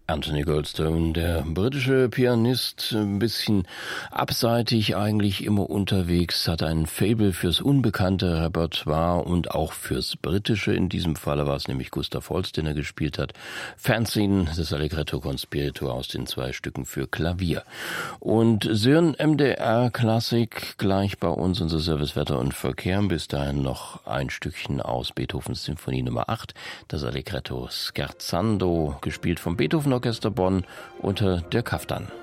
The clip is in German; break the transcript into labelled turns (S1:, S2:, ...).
S1: Anthony Goldstone, der britische Pianist, ein bisschen abseitig eigentlich immer unterwegs, hat ein Faible fürs unbekannte Repertoire und auch fürs britische. In diesem Falle war es nämlich Gustav Holst, den er gespielt hat. Fanzine, das Allegretto con Spirito aus den 2 Stücken für Klavier. Und Sören MDR Klassik gleich bei uns, unser Service Wetter und Verkehr. Bis dahin noch ein Stückchen aus Beethovens Symphonie Nummer 8, das Allegretto Scherzando, gespielt vom Beethoven Orchester Bonn unter Dirk Kaftan.